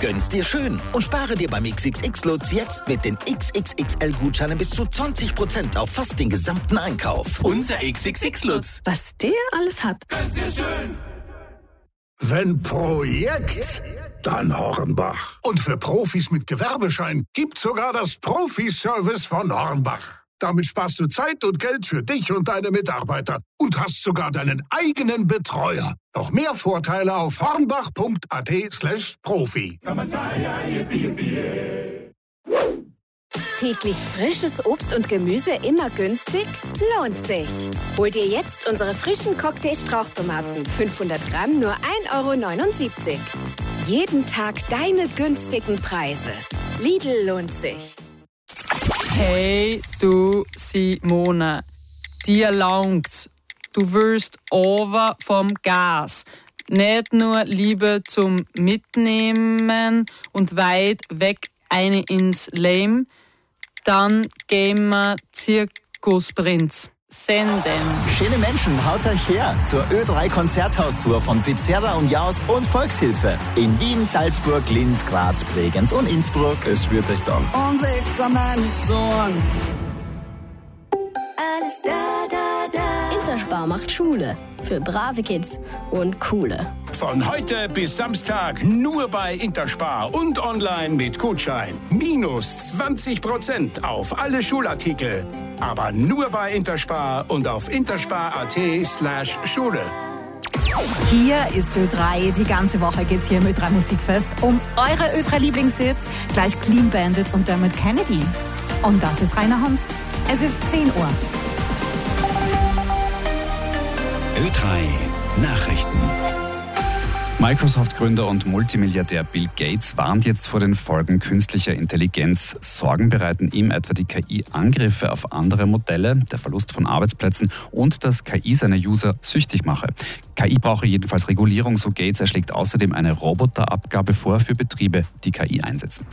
Gönn's dir schön und spare dir beim XXX-Lutz jetzt mit den XXXL-Gutscheinen bis zu 20% auf fast den gesamten Einkauf. Unser XXX-Lutz. Was der alles hat. Gönn's dir schön. Wenn Projekt, dann Hornbach. Und für Profis mit Gewerbeschein gibt's sogar das Profi-Service von Hornbach. Damit sparst du Zeit und Geld für dich und deine Mitarbeiter und hast sogar deinen eigenen Betreuer. Noch mehr Vorteile auf hornbach.at/profi. Täglich frisches Obst und Gemüse immer günstig? Lohnt sich. Hol dir jetzt unsere frischen Cocktail-Strauchtomaten. 500 Gramm nur 1,79 €. Jeden Tag deine günstigen Preise. Lidl lohnt sich. Hey, du Simone, dir langt's. Du willst over vom Gas. Nicht nur Liebe zum Mitnehmen und weit weg eine ins Leben. Dann gehen wir Zirkusprinz. Senden. Schöne Menschen, haut euch her zur Ö3-Konzerthaustour von Pizzeria und Jaus und Volkshilfe. In Wien, Salzburg, Linz, Graz, Bregenz und Innsbruck. Es wird euch danken. Und weg von meinem Sohn. Alles da, da, da. Interspar macht Schule. Für brave Kids und coole. Von heute bis Samstag nur bei Interspar und online mit Gutschein. Minus 20% auf alle Schulartikel. Aber nur bei Interspar und auf interspar.at/Schule. Hier ist Ö3. Die ganze Woche geht's hier im Ö3 Musikfest um eure Ö3-Lieblingshits. Gleich Clean Bandit und Dermot Kennedy. Und das ist Rainer Hans. Es ist 10 Uhr. Ö3 Nachrichten. Microsoft-Gründer und Multimilliardär Bill Gates warnt jetzt vor den Folgen künstlicher Intelligenz. Sorgen bereiten ihm etwa die KI-Angriffe auf andere Modelle, der Verlust von Arbeitsplätzen und dass KI seine User süchtig mache. KI brauche jedenfalls Regulierung, so Gates. Er schlägt außerdem eine Roboterabgabe vor für Betriebe, die KI einsetzen.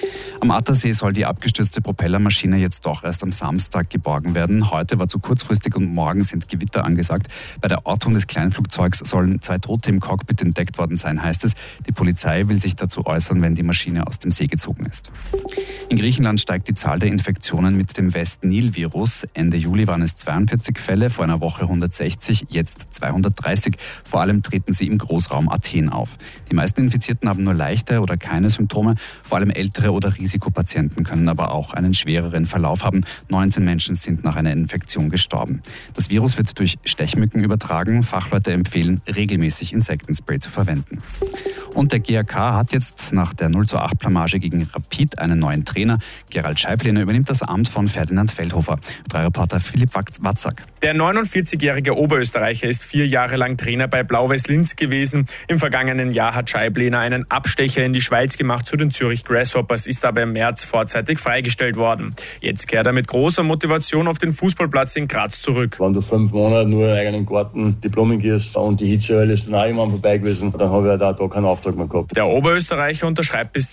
Am Attersee soll die abgestürzte Propellermaschine jetzt doch erst am Samstag geborgen werden. Heute war zu kurzfristig und morgen sind Gewitter angesagt. Bei der Ortung des Kleinflugzeugs sollen 2 Tote im Cockpit entdeckt worden sein, heißt es. Die Polizei will sich dazu äußern, wenn die Maschine aus dem See gezogen ist. In Griechenland steigt die Zahl der Infektionen mit dem West-Nil-Virus. Ende Juli waren es 42 Fälle, vor einer Woche 160, jetzt 230. Vor allem treten sie im Großraum Athen auf. Die meisten Infizierten haben nur leichte oder keine Symptome. Vor allem ältere oder Risikopatienten können aber auch einen schwereren Verlauf haben. 19 Menschen sind nach einer Infektion gestorben. Das Virus wird durch Stechmücken übertragen. Fachleute empfehlen, regelmäßig Insektenspray zu verwenden. Und der GAK hat jetzt nach der 0:8-Blamage gegen Rapid einen neuen Trainer. Gerald Scheiblener übernimmt das Amt von Ferdinand Feldhofer. 3-Reporter Philipp Watzak. Der 49-jährige Oberösterreicher ist 4 Jahre lang Trainer bei Blau-Weiß Linz gewesen. Im vergangenen Jahr hat Scheiblener einen Abstecher in die Schweiz gemacht zu den Zürich Grasshoppers, ist aber im März vorzeitig freigestellt worden. Jetzt kehrt er mit großer Motivation auf den Fußballplatz in Graz zurück. Wenn du 5 Monate nur in eigenen Garten die Blumen gießt und die Hitzewelle ist dann auch immer vorbei gewesen, dann habe ich da keinen Auftrag mehr gehabt. Der Oberösterreicher unterschreibt bis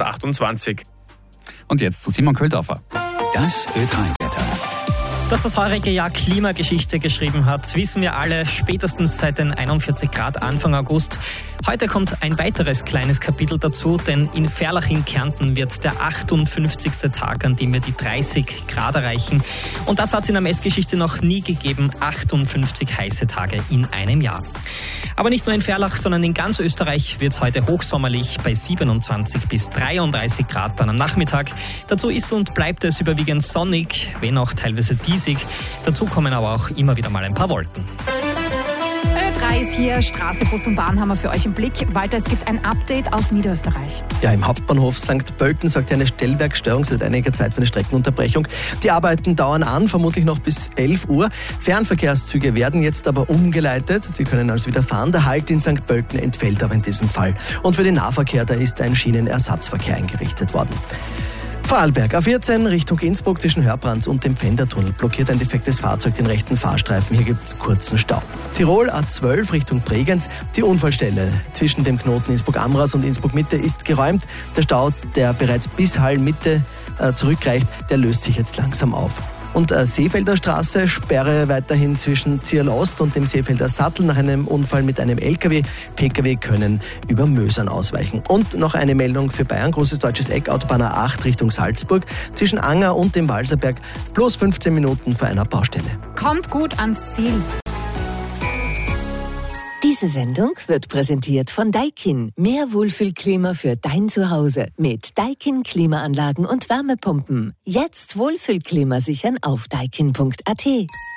2028. Und jetzt zu Simon Köldorfer. Das Ö3-Wetter. Dass das heurige Jahr Klimageschichte geschrieben hat, wissen wir alle spätestens seit den 41 Grad Anfang August. Heute kommt ein weiteres kleines Kapitel dazu, denn in Ferlach in Kärnten wird der 58. Tag, an dem wir die 30 Grad erreichen. Und das hat es in der Messgeschichte noch nie gegeben, 58 heiße Tage in einem Jahr. Aber nicht nur in Ferlach, sondern in ganz Österreich wird es heute hochsommerlich bei 27 bis 33 Grad dann am Nachmittag. Dazu ist und bleibt es überwiegend sonnig, wenn auch teilweise diesig. Dazu kommen aber auch immer wieder mal ein paar Wolken. Ö3 ist hier, Straße, Bus und Bahn haben wir für euch im Blick. Walter, es gibt ein Update aus Niederösterreich. Ja, im Hauptbahnhof St. Pölten sorgt eine Stellwerkstörung seit einiger Zeit für eine Streckenunterbrechung. Die Arbeiten dauern an, vermutlich noch bis 11 Uhr. Fernverkehrszüge werden jetzt aber umgeleitet. Die können also wieder fahren. Der Halt in St. Pölten entfällt aber in diesem Fall. Und für den Nahverkehr, da ist ein Schienenersatzverkehr eingerichtet worden. Vorarlberg, A14 Richtung Innsbruck zwischen Hörbrands und dem Pfändertunnel blockiert ein defektes Fahrzeug den rechten Fahrstreifen. Hier gibt es kurzen Stau. Tirol, A12 Richtung Bregenz. Die Unfallstelle zwischen dem Knoten Innsbruck-Amras und Innsbruck-Mitte ist geräumt. Der Stau, der bereits bis Hall-Mitte zurückreicht, der löst sich jetzt langsam auf. Und Seefelder Straße, Sperre weiterhin zwischen Zierl Ost und dem Seefelder Sattel nach einem Unfall mit einem LKW. PKW können über Mösern ausweichen. Und noch eine Meldung für Bayern, großes deutsches Eck, Autobahn A8 Richtung Salzburg. Zwischen Anger und dem Walserberg bloß 15 Minuten vor einer Baustelle. Kommt gut ans Ziel. Diese Sendung wird präsentiert von Daikin. Mehr Wohlfühlklima für dein Zuhause mit Daikin Klimaanlagen und Wärmepumpen. Jetzt Wohlfühlklima sichern auf daikin.at.